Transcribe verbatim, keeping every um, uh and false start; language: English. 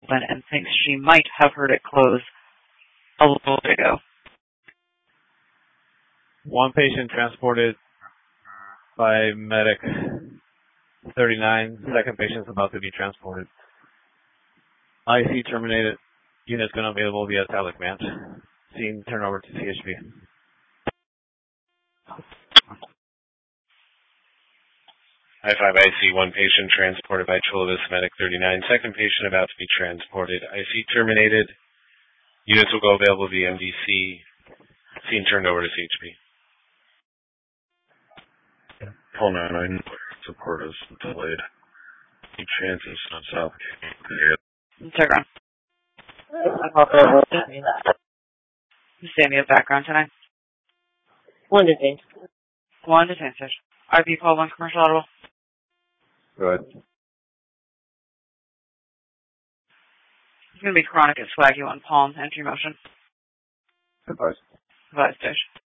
open and thinks she might have heard it close a little bit ago. One patient transported by medic thirty-nine. Second patient is about to be transported. I C terminated. Units going available via Telecmant. Scene turn over to C H P. I five I C, one patient transported by Chulavis Medic thirty-nine. Second patient about to be transported. I C terminated. Units will go available via M D C. Scene turned over to C H P. Call nine nine. Support is delayed. Any chances on South? Yeah. Check on. Sammy of background tonight. One detained. One detained station. I P call one commercial audible. Good. It's going to be chronic at Swaggy on Palm. Entry motion. Advice. Advice station.